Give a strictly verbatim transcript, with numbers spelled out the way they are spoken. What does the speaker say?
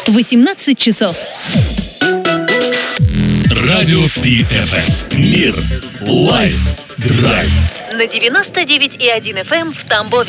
восемнадцать часов. Радио Пи Эф Эм. Мир. Лайф. Драйв. На девяносто девять и один эф эм в Тамбове.